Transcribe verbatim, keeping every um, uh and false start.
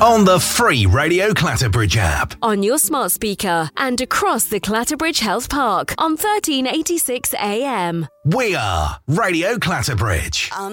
on the free Radio Clatterbridge app. On your smart speaker and across the Clatterbridge Health Park on thirteen eighty-six A M. We are Radio Clatterbridge. Um.